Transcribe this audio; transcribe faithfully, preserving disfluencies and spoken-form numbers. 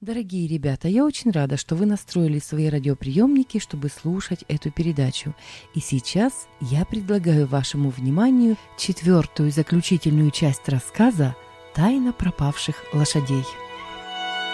Дорогие ребята, я очень рада, что вы настроили свои радиоприемники, чтобы слушать эту передачу. И сейчас я предлагаю вашему вниманию четвертую заключительную часть рассказа «Тайна пропавших лошадей».